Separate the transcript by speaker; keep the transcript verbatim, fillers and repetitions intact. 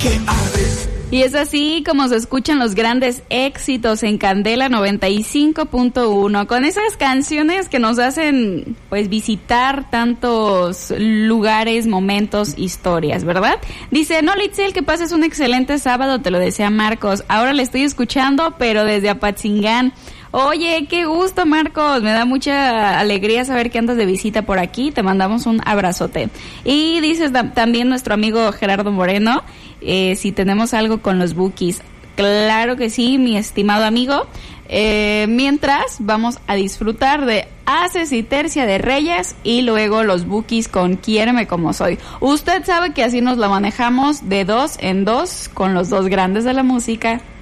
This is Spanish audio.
Speaker 1: que arde.
Speaker 2: Y es así como se escuchan los grandes éxitos en Candela noventa y cinco punto uno, con esas canciones que nos hacen pues visitar tantos lugares, momentos, historias, ¿verdad? Dice, no, Litzel, que pases un excelente sábado, te lo desea Marcos. Ahora le estoy escuchando, pero desde Apatzingán. Oye, qué gusto, Marcos, me da mucha alegría saber que andas de visita por aquí, te mandamos un abrazote. Y dices también nuestro amigo Gerardo Moreno, eh, si tenemos algo con los Bukis. Claro que sí, mi estimado amigo. Eh, mientras vamos a disfrutar de Haces y Tercia de Reyes y luego los Bukis con Quiéreme Como Soy. Usted sabe que así nos la manejamos de dos en dos con los dos grandes de la música.